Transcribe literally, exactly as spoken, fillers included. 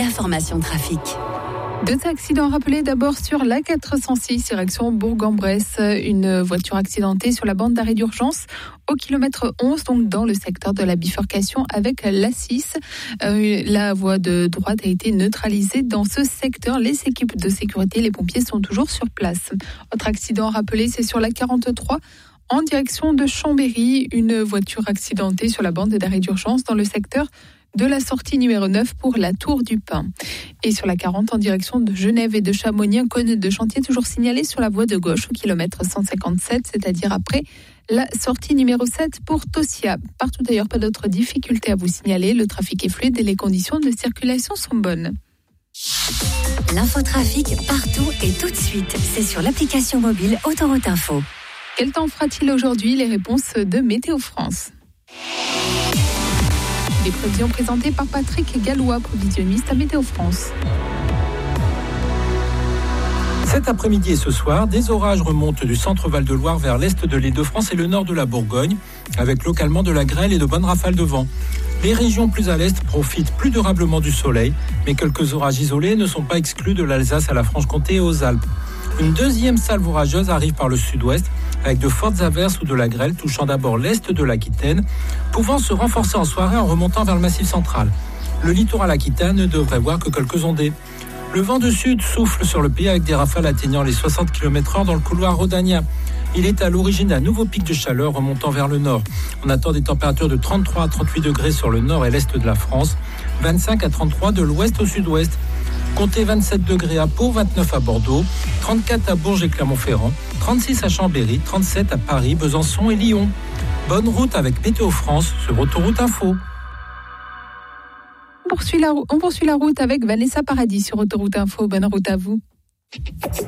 l'information trafic. Deux accidents rappelés d'abord sur l'A quatre cent six, direction Bourg-en-Bresse. Une voiture accidentée sur la bande d'arrêt d'urgence au kilomètre onze, donc dans le secteur de la bifurcation avec l'A six. Euh, la voie de droite a été neutralisée dans ce secteur. Les équipes de sécurité, les pompiers sont toujours sur place. Autre accident rappelé, c'est sur l'A quarante-trois. En direction de Chambéry, une voiture accidentée sur la bande d'arrêt d'urgence dans le secteur de la sortie numéro neuf pour la Tour du Pin. Et sur la quarante en direction de Genève et de Chamonix, un cône de chantier toujours signalé sur la voie de gauche au kilomètre cent cinquante-sept, c'est-à-dire après la sortie numéro sept pour Tossia. Partout d'ailleurs, pas d'autres difficultés à vous signaler. Le trafic est fluide et les conditions de circulation sont bonnes. L'infotrafic partout et tout de suite. C'est sur l'application mobile Autoroute Info. Quel temps fera-t-il aujourd'hui? Les réponses de Météo France. Des prévisions présentées par Patrick Gallois, provisionniste à Météo France. Cet après-midi et ce soir, des orages remontent du centre Val-de-Loire vers l'est de l'Île-de-France et le nord de la Bourgogne, avec localement de la grêle et de bonnes rafales de vent. Les régions plus à l'est profitent plus durablement du soleil, mais quelques orages isolés ne sont pas exclus de l'Alsace à la Franche-Comté et aux Alpes. Une deuxième salve orageuse arrive par le sud-ouest, avec de fortes averses ou de la grêle touchant d'abord l'est de l'Aquitaine, pouvant se renforcer en soirée en remontant vers le massif central. Le littoral aquitaine ne devrait voir que quelques ondées. Le vent de sud souffle sur le pays avec des rafales atteignant les soixante kilomètres heure dans le couloir rhodanien. Il est à l'origine d'un nouveau pic de chaleur remontant vers le nord. On attend des températures de trente-trois à trente-huit degrés sur le nord et l'est de la France, vingt-cinq à trente-trois de l'ouest au sud-ouest. Comptez vingt-sept degrés à Pau, vingt-neuf à Bordeaux, trente-quatre à Bourges et Clermont-Ferrand, trente-six à Chambéry, trente-sept à Paris, Besançon et Lyon. Bonne route avec Météo France sur Autoroute Info. On poursuit la, on poursuit la route avec Vanessa Paradis sur Autoroute Info. Bonne route à vous.